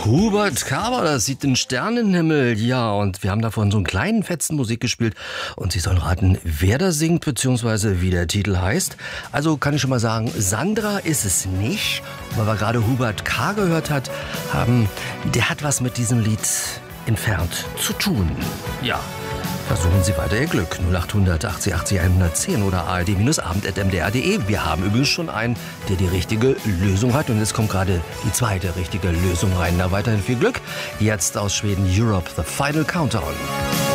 Hubert Kaber, das sieht den Sternenhimmel. Ja, und wir haben davon so einen kleinen fetzen Musik gespielt. Und Sie sollen raten, wer da singt, beziehungsweise wie der Titel heißt. Also kann ich schon mal sagen, Sandra ist es nicht. Weil wir gerade Hubert K. gehört haben, der hat was mit diesem Lied entfernt zu tun. Ja. Versuchen Sie weiter Ihr Glück. 0800 80 80 110 oder ard-abend@mdr.de. Wir haben übrigens schon einen, der die richtige Lösung hat. Und jetzt kommt gerade die zweite richtige Lösung rein. Na, weiterhin viel Glück. Jetzt aus Schweden Europe, The Final Countdown.